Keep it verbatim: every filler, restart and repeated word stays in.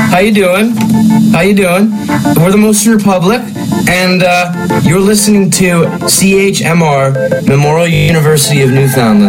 How you doing? How you doing? We're the Motion Republic, and uh, you're listening to C H M R, Memorial University of Newfoundland.